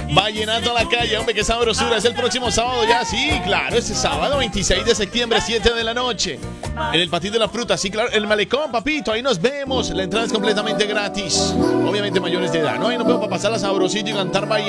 Vallenato a la calle, hombre, qué sabrosura. Es el próximo sábado ya, sí, claro, ese sábado 26 de septiembre, 7 de la noche. En el Patio de la Fruta, sí, claro, el Malecón, papito, ahí nos vemos. La entrada es completamente gratis. Obviamente mayores de edad, ¿no? Ahí nos vemos para pasar la sabrosita y cantar vallenato.